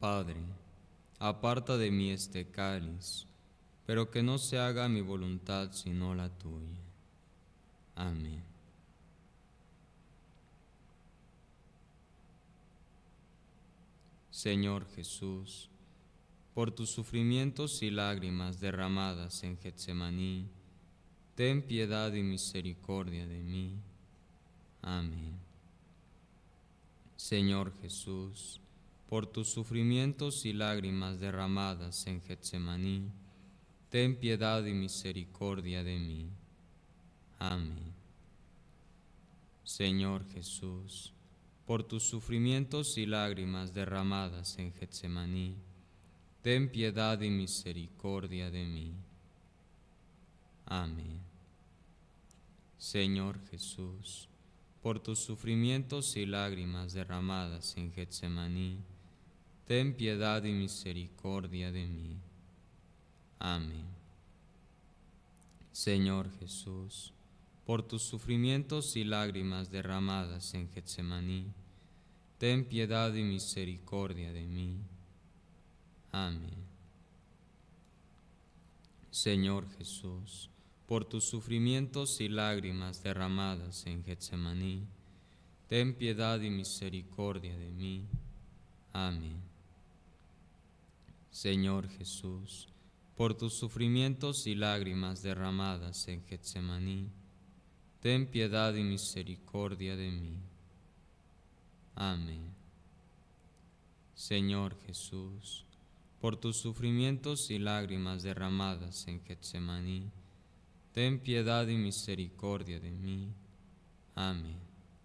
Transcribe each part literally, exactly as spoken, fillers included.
Padre, aparta de mí este cáliz, pero que no se haga mi voluntad sino la tuya. Amén. Señor Jesús, por tus sufrimientos y lágrimas derramadas en Getsemaní, ten piedad y misericordia de mí. Amén. Señor Jesús, por tus sufrimientos y lágrimas derramadas en Getsemaní, ten piedad y misericordia de mí. Amén. Señor Jesús, por tus sufrimientos y lágrimas derramadas en Getsemaní, ten piedad y misericordia de mí. Amén. Señor Jesús, por tus sufrimientos y lágrimas derramadas en Getsemaní, ten piedad y misericordia de mí. Amén. Señor Jesús, por tus sufrimientos y lágrimas derramadas en Getsemaní, ten piedad y misericordia de mí. Amén. Señor Jesús, por tus sufrimientos y lágrimas derramadas en Getsemaní, ten piedad y misericordia de mí. Amén. Señor Jesús, por tus sufrimientos y lágrimas derramadas en Getsemaní, ten piedad y misericordia de mí. Amén. Señor Jesús, por tus sufrimientos y lágrimas derramadas en Getsemaní, ten piedad y misericordia de mí. Amén.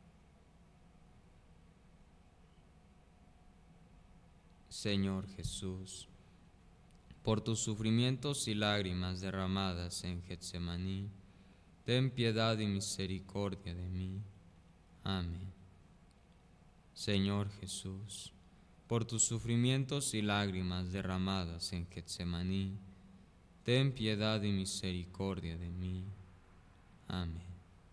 Señor Jesús, por tus sufrimientos y lágrimas derramadas en Getsemaní, ten piedad y misericordia de mí. Amén. Señor Jesús, por tus sufrimientos y lágrimas derramadas en Getsemaní, ten piedad y misericordia de mí. Amén.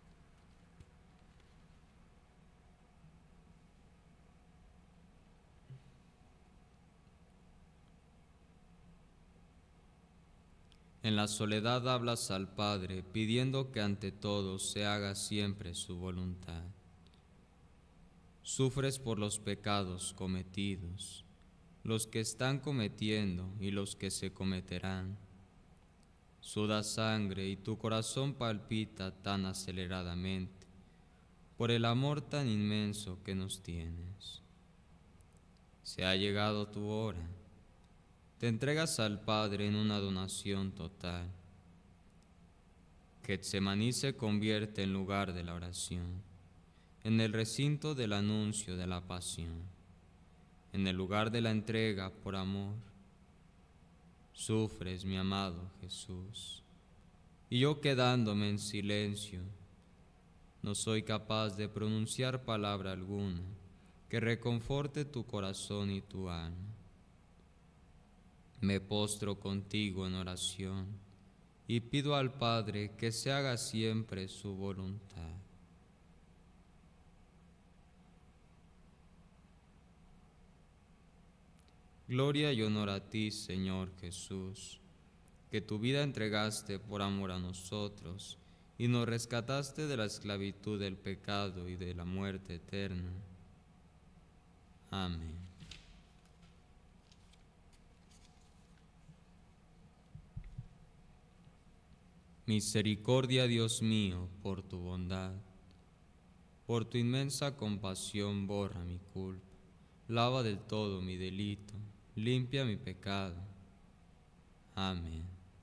En la soledad hablas al Padre, pidiendo que ante todo se haga siempre su voluntad. Sufres por los pecados cometidos, los que están cometiendo y los que se cometerán. Sudas sangre y tu corazón palpita tan aceleradamente por el amor tan inmenso que nos tienes. Se ha llegado tu hora. Te entregas al Padre en una donación total. Getsemaní se convierte en lugar de la oración, en el recinto del anuncio de la pasión, en el lugar de la entrega por amor. Sufres, mi amado Jesús, y yo quedándome en silencio, no soy capaz de pronunciar palabra alguna que reconforte tu corazón y tu alma. Me postro contigo en oración y pido al Padre que se haga siempre su voluntad. Gloria y honor a ti, Señor Jesús, que tu vida entregaste por amor a nosotros y nos rescataste de la esclavitud del pecado y de la muerte eterna. Amén. Misericordia, Dios mío, por tu bondad, por tu inmensa compasión borra mi culpa, lava del todo mi delito, limpia mi pecado. Amén.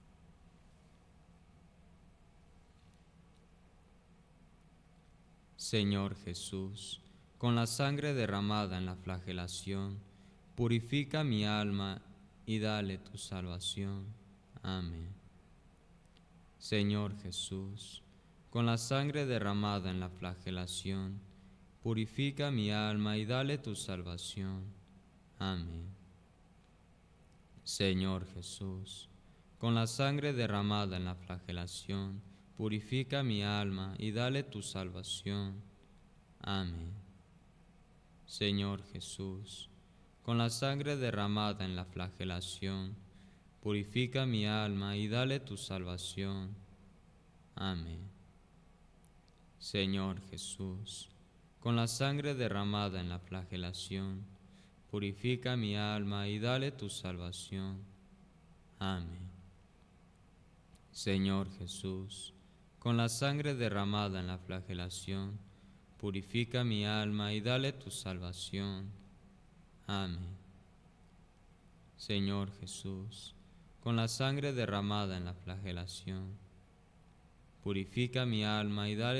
Señor Jesús, con la sangre derramada en la flagelación, purifica mi alma y dale tu salvación. Amén. Señor Jesús, con la sangre derramada en la flagelación, purifica mi alma y dale tu salvación. Amén. Señor Jesús, con la sangre derramada en la flagelación, purifica mi alma y dale tu salvación. Amén. Señor Jesús, con la sangre derramada en la flagelación, purifica mi alma y dale tu salvación. Amén. Señor Jesús, con la sangre derramada en la flagelación, purifica mi alma y dale tu salvación. Amén. Señor Jesús, con la sangre derramada en la flagelación, purifica mi alma y dale tu salvación. Amén. Señor Jesús, con la sangre derramada en la flagelación, purifica mi alma y dale